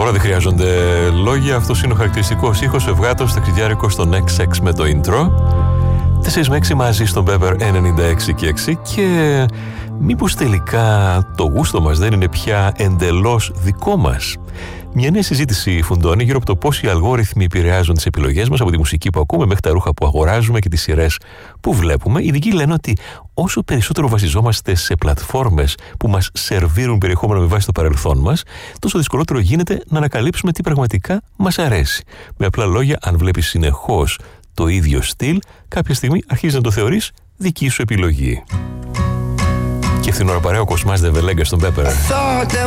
Τώρα δεν χρειάζονται λόγια. Αυτός είναι ο χαρακτηριστικός ήχος ευγάτος ταξιδιάρικος στον XX με το intro. 4 με 6 μαζί στον Pepper 96 και 6. Και μήπως τελικά το γούστο μας δεν είναι πια εντελώς δικό μας? Μια νέα συζήτηση φουντώνει γύρω από το πώς οι αλγόριθμοι επηρεάζουν τις επιλογές μας, από τη μουσική που ακούμε μέχρι τα ρούχα που αγοράζουμε και τις σειρές που βλέπουμε. Οι ειδικοί λένε ότι όσο περισσότερο βασιζόμαστε σε πλατφόρμες που μας σερβίρουν περιεχόμενο με βάση το παρελθόν μας, τόσο δυσκολότερο γίνεται να ανακαλύψουμε τι πραγματικά μας αρέσει. Με απλά λόγια, αν βλέπεις συνεχώς το ίδιο στυλ, κάποια στιγμή αρχίζεις να το θεωρείς δική σου επιλογή. Και φθηνόρα παρέα ο Κοσμάς Δεβελέγκα στον Pepper.